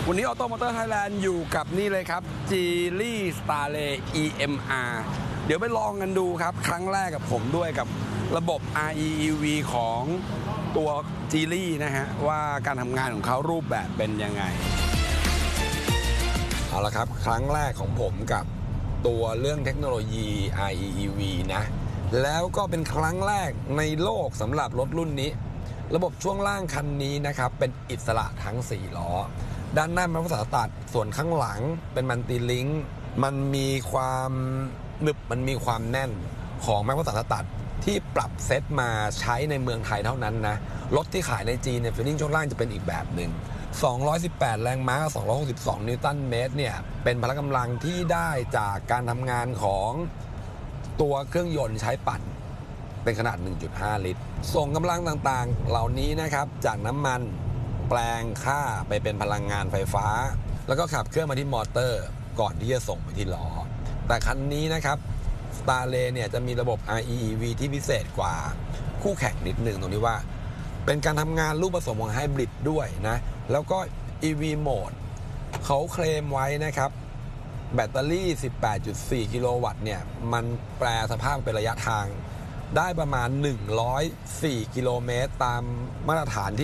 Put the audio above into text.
วันนี้ออโต้มอเตอร์ไทยแลนด์อยู่กับนี่เลยครับ Geely Starlet EMR เดี๋ยวไปลองกันดูครับครั้งแรกกับผมด้วยกับระบบ REEV ของตัว Geely นะฮะว่าการทำงานของเขารูปแบบเป็นยังไงเอาละครับครั้งแรกของผมกับตัวเรื่องเทคโนโลยี REEV นะแล้วก็เป็นครั้งแรกในโลกสำหรับรถรุ่นนี้ระบบช่วงล่างคันนี้นะครับเป็นอิสระทั้ง4ล้อด้านหน้าเป็นภาษาตัดส่วนข้างหลังเป็นมัลติลิงก์มันมีความหนึบมันมีความแน่นของแม็กภาษาตัดที่ปรับเซตมาใช้ในเมืองไทยเท่านั้นนะรถที่ขายในจีนเนี่ยฟีลลิ่งช่วงล่างจะเป็นอีกแบบหนึ่ง218แรงม้ากับ262นิวตันเมตรเนี่ยเป็นพละกำลังที่ได้จากการทำงานของตัวเครื่องยนต์ใช้ปั่นเป็นขนาด 1.5 ลิตรส่งกำลังต่างๆเหล่านี้นะครับจากน้ำมันแปลงค่าไปเป็นพลังงานไฟฟ้าแล้วก็ขับเคลื่อนมาที่มอเตอร์ก่อนที่จะส่งไปที่ล้อแต่คันนี้นะครับ Starlet เนี่ยจะมีระบบ REEV ที่พิเศษกว่าคู่แข่งนิดนึงตรงที่ว่าเป็นการทำงานรูปผสมของไฮบริดด้วยนะแล้วก็ EV Mode เขาเคลมไว้นะครับแบตเตอรี่ 18.4 กิโลวัตต์เนี่ยมันแปลสภาพเป็นระยะทางได้ประมาณ104กิโลเมตรตามมาตรฐานที่